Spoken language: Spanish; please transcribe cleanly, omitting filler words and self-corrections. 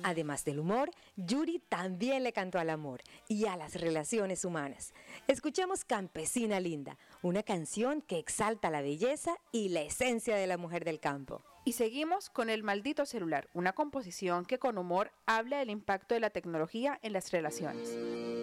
Además del humor, Yuri también le cantó al amor y a las relaciones humanas. Escuchemos Campesina Linda, una canción que exalta la belleza y la esencia de la mujer del campo. Y seguimos con El maldito celular, una composición que con humor habla del impacto de la tecnología en las relaciones.